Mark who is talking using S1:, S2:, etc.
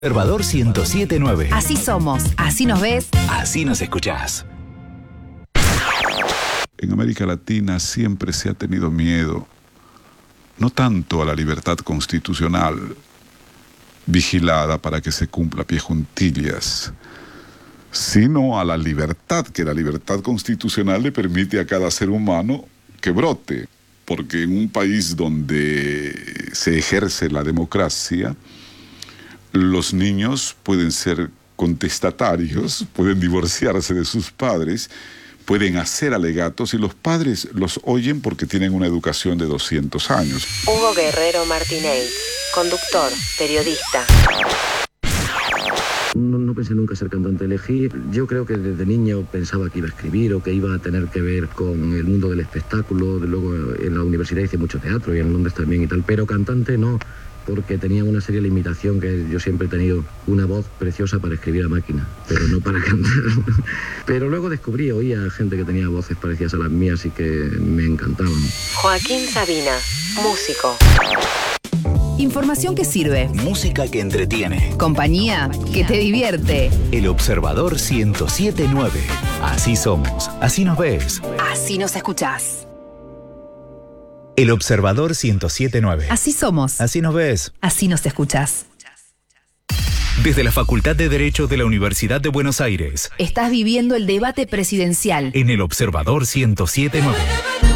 S1: Observador 107.9.
S2: Así somos, así nos ves,
S1: así nos escuchás.
S3: En América Latina siempre se ha tenido miedo, no tanto a la libertad constitucional, vigilada para que se cumpla a pie juntillas, sino a la libertad, que la libertad constitucional le permite a cada ser humano que brote. Porque en un país donde se ejerce la democracia, los niños pueden ser contestatarios, pueden divorciarse de sus padres, pueden hacer alegatos y los padres los oyen porque tienen una educación de 200 años.
S4: Hugo Guerrero Martínez, conductor, periodista.
S5: No pensé nunca ser cantante. Yo creo que desde niño pensaba que iba a escribir o que iba a tener que ver con el mundo del espectáculo. Luego en la universidad hice mucho teatro y en Londres también y tal, pero cantante no, porque tenía una seria limitación, que yo siempre he tenido una voz preciosa para escribir a máquina, pero no para cantar. Pero luego oía gente que tenía voces parecidas a las mías y que me encantaban.
S4: Joaquín Sabina, músico.
S2: información que sirve,
S1: Música que entretiene.
S2: compañía que te divierte.
S1: El Observador 107.9. Así somos, así nos ves.
S2: Así nos escuchás.
S1: El Observador 107.9.
S2: Así somos,
S1: Así nos ves.
S2: así nos escuchás.
S1: Desde la Facultad de Derecho de la Universidad de Buenos Aires.
S2: Estás viviendo el debate presidencial.
S1: En el Observador 107.9.